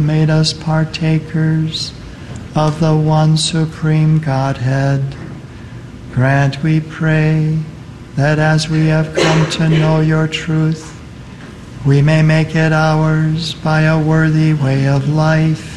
made us partakers of the one supreme Godhead. Grant, we pray, that as we have come to know your truth, we may make it ours by a worthy way of life.